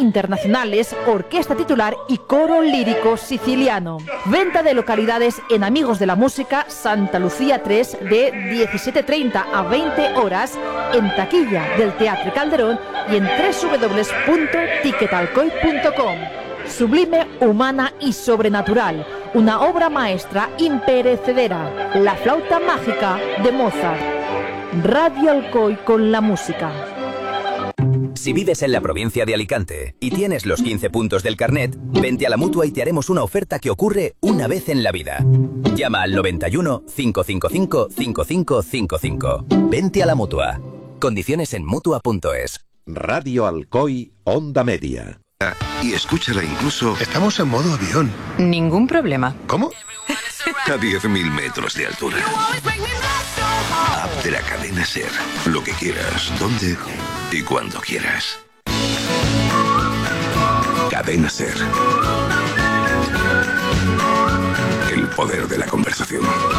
internacionales, orquesta titular y coro lírico siciliano. Venta de localidades en Amigos de la Música, Santa Lucía 3, de 17:30 a 20 horas, en taquilla del Teatro Calderón y en www.ticketalcoy.com. Sublime, humana y sobrenatural. Una obra maestra imperecedera. La flauta mágica de Mozart. Radio Alcoy con la música. Si vives en la provincia de Alicante y tienes los 15 puntos del carnet, vente a la Mutua y te haremos una oferta que ocurre una vez en la vida. Llama al 91 555 5555. Vente a la Mutua. Condiciones en Mutua.es. Radio Alcoy, Onda Media. Y escúchala incluso... Estamos en modo avión. Ningún problema. ¿Cómo? A 10.000 metros de altura. App de la cadena SER. Lo que quieras, donde y cuando quieras. Cadena SER. El poder de la conversación.